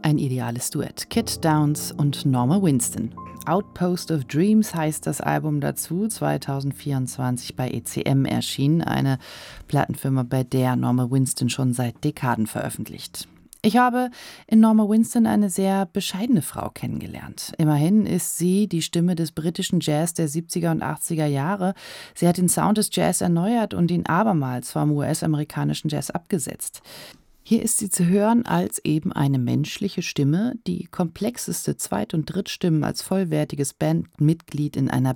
Ein ideales Duett. Kit Downs und Norma Winston. Outpost of Dreams heißt das Album dazu, 2024 bei ECM erschienen, eine Plattenfirma, bei der Norma Winston schon seit Dekaden veröffentlicht. Ich habe in Norma Winston eine sehr bescheidene Frau kennengelernt. Immerhin ist sie die Stimme des britischen Jazz der 70er und 80er Jahre. Sie hat den Sound des Jazz erneuert und ihn abermals vom US-amerikanischen Jazz abgesetzt. Hier ist sie zu hören als eben eine menschliche Stimme, die komplexeste Zweit- und Drittstimmen als vollwertiges Bandmitglied in einer